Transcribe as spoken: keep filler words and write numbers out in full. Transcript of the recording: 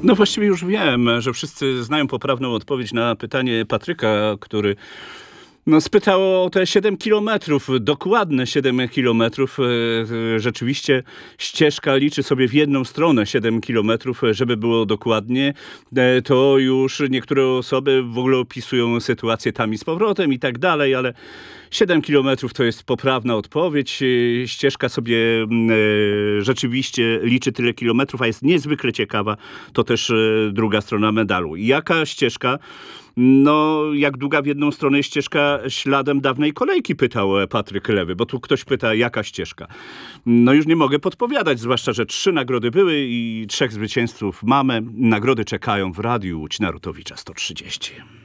No właściwie już wiem, że wszyscy znają poprawną odpowiedź na pytanie Patryka, który no, spytał o te siedem kilometrów, dokładne siedem kilometrów. E, e, Rzeczywiście ścieżka liczy sobie w jedną stronę siedem kilometrów, e, żeby było dokładnie. E, To już niektóre osoby w ogóle opisują sytuację tam i z powrotem i tak dalej, ale siedem kilometrów to jest poprawna odpowiedź. E, Ścieżka sobie mm, e, rzeczywiście liczy tyle kilometrów, a jest niezwykle ciekawa. To też e, druga strona medalu. Jaka ścieżka? No, jak długa w jedną stronę jest ścieżka śladem dawnej kolejki, pytał e, Patryk Lewy, bo tu ktoś pyta, jaka ścieżka. No już nie mogę podpowiadać, zwłaszcza, że trzy nagrody były i trzech zwycięzców mamy. Nagrody czekają w Radiu Łódź Narutowicza sto trzydzieści.